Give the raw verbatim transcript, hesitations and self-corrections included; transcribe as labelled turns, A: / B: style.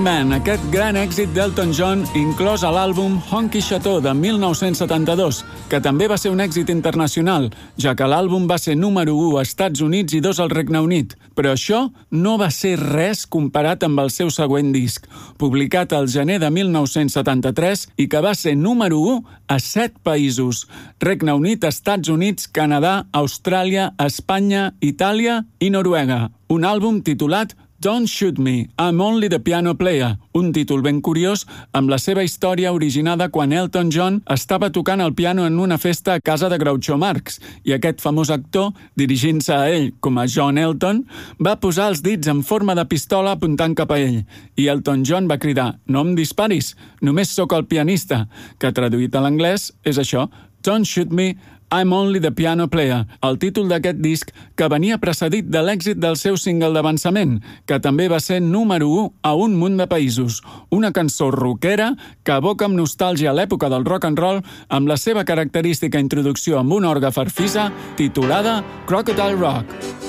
A: Man, aquest gran èxit d'Elton John inclòs a l'àlbum Honky Chateau de mil nou-cents setanta-dos, que també va ser un èxit internacional, ja que l'àlbum va ser número u als Estats Units i dos al Regne Unit. Però això no va ser res comparat amb el seu següent disc, publicat al gener de mil nou-cents setanta-tres i que va ser número u a set països: Regne Unit, Estats Units, Canadà, Austràlia, Espanya, Itàlia i Noruega. Un àlbum titulat Don't Shoot Me, I'm Only the Piano Player, un títol ben curiós amb la seva història originada quan Elton John estava tocant el piano en una festa a casa de Groucho Marx i aquest famós actor, dirigint-se a ell com a John Elton, va posar els dits en forma de pistola apuntant cap a ell i Elton John va cridar «No em disparis, només sóc el pianista», que traduït a l'anglès és això, Don't Shoot Me, I'm Only the Piano Player, el títol d'aquest disc que venia precedit de l'èxit del seu single d'avançament, que també va ser número u a un munt de països. Una cançó rockera que evoca amb nostàlgia a l'època del rock and roll amb la seva característica introducció amb un orgue farfisa titulada Crocodile Rock.